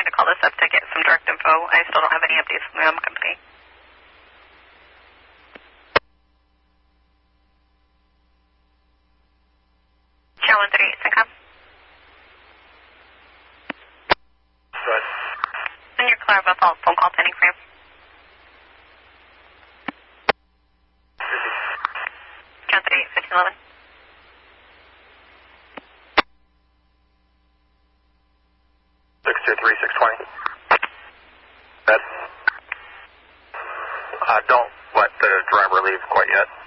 trying to call this up to get some direct info. I still don't have any updates from the company. Channel 138, Syncom. Good. And you're clear about the phone call pending frame. Channel 38, 1511. Don't let the driver leave quite yet.